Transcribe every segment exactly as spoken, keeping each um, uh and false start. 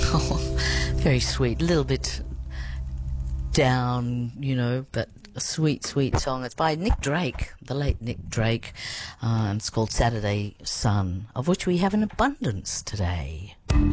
Oh, very sweet. A little bit down, you know, but a sweet, sweet song. It's by Nick Drake, the late Nick Drake. Uh, it's called Saturday Sun, of which we have an abundance today.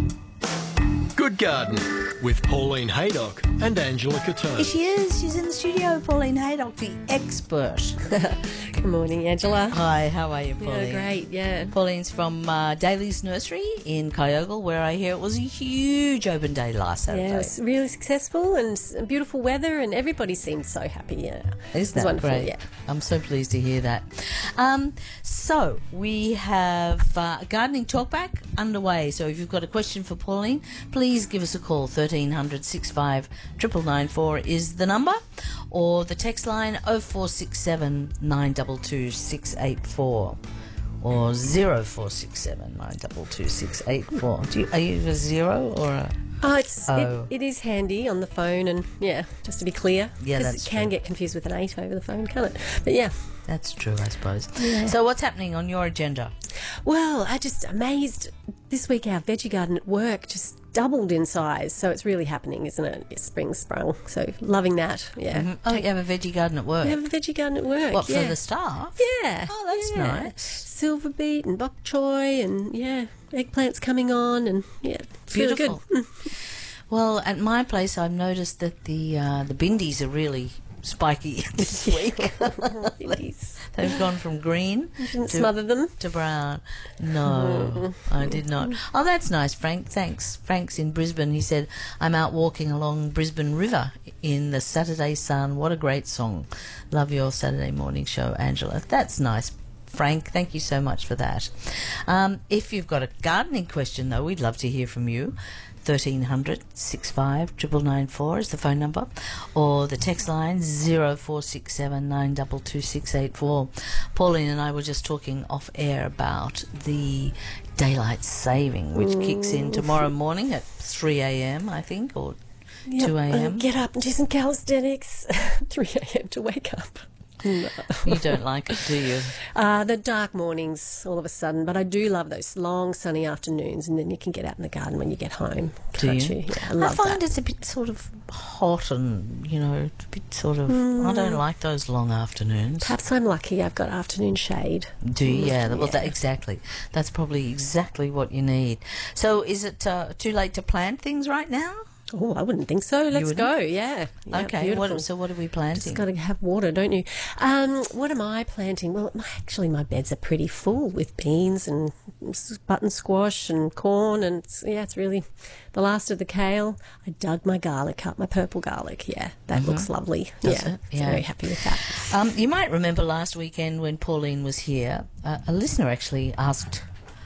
Good Garden with Pauline Haydock and Angela Catone. Here she is. She's in the studio, Pauline Haydock, the expert. Good morning, Angela. Hi, how are you, Pauline? Yeah, great, yeah. Pauline's from uh, Daly's Nursery in Kyogle, where I hear it was a huge open day last Saturday. Yeah, it was really successful and s- beautiful weather, and everybody seemed so happy. Yeah, Isn't it was that wonderful. great? Yeah. I'm so pleased to hear that. Um, so we have uh, a gardening talkback underway. So if you've got a question for Pauline, please give us a call. thirteen hundred, sixty-five, nine nine nine four is the number, or the text line oh four six seven, nine two two, six eight four. Or zero four six seven nine two two six eight four. Do you, are you a zero or a? Oh, it's Oh. It, it is handy on the phone, and yeah, just to be clear, Yeah, 'cause that's it can true. get confused with an eight over the phone, can't it? But yeah. That's true, I suppose. So what's happening on your agenda? Well, I just amazed this week. Our veggie garden at work just doubled in size, so it's really happening, isn't it? It's spring sprung, so loving that. Yeah. Oh, you have a veggie garden at work. We have a veggie garden at work. What, yeah. for the staff? Yeah. Oh, that's yeah. nice. Silver beet and bok choy and, yeah, eggplants coming on and, yeah, it's Beautiful. really good. Well, at my place, I've noticed that the uh, the bindies are really spiky this week. Please. They've gone from green Didn't to, smother them. to brown. No, I did not. Oh, that's nice, Frank. Thanks. Frank's in Brisbane. He said, I'm out walking along Brisbane River in the Saturday sun. What a great song. Love your Saturday morning show, Angela. That's nice, Frank. Thank you so much for that. Um, if you've got a gardening question, though, we'd love to hear from you. thirteen hundred, sixty-five, nine nine nine four is the phone number, or the text line zero four six seven, nine two two, six eight four. Pauline and I were just talking off air about the daylight saving, which kicks in tomorrow morning at three a.m, I think, or Yep. two a.m. Uh, Get up and do some calisthenics. three a.m. to wake up. No. You don't like it, do you? Uh, the dark mornings all of a sudden, but I do love those long sunny afternoons, and then you can get out in the garden when you get home. Do Can't you? you? Yeah, I love I find that. it's a bit sort of hot and, you know, a bit sort of... I don't like those long afternoons. Perhaps I'm lucky I've got afternoon shade. Do you? Yeah, well, Yeah. that, exactly. That's probably exactly what you need. So is it uh, too late to plant things right now? Oh, I wouldn't think so. Let's wouldn't? go. Yeah. Yeah, Okay, beautiful. what, so what are we planting? Just got to have water, don't you? Um, what am I planting? Well, my, actually, my beds are pretty full with beans and s- button squash and corn, and it's, yeah, it's really the last of the kale. I dug my garlic up, my purple garlic. Yeah, that looks lovely. Does yeah, it? Yeah. very happy with that. Um, you might remember last weekend when Pauline was here, uh, a listener actually asked